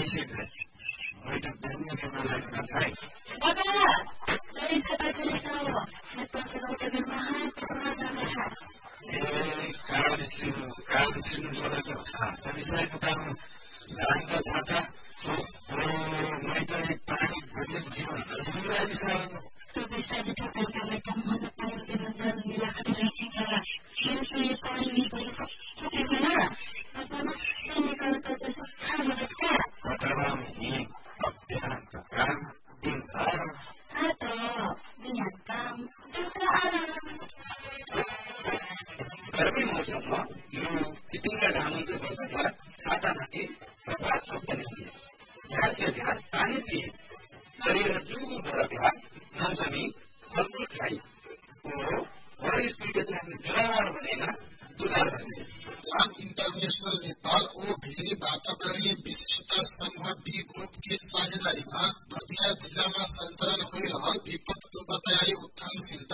आवश्यक है। बैठक करने के बाद रखना था विषयको काम जान्छ छाता मैं तो एक पानी भर्ने जीवन त्यो विषयले तपाईँका बेटा महत्त्वपूर्ण जीवन मिलाकर राखेका शिवले पानी बोलिसकेको गर्मी मौसममा यो चिटिङ्गा घाम चाहिँ छातामाथि प्रभाव छोप्दैन। घाँसका ध्यान पानी दिए शरीर जुगु भएर मौसमी फलफुल खाई और स्कूल के छात्र जुलावर बनेगा दुलार बने। प्लान इंटरनेशनल नेपाल और भेरी वातावरणीय विशिष्टता समूह बी ग्रुप की साझेदारी में बर्दिया जिला में संचालन हो रहा विपद बताई उत्थानशील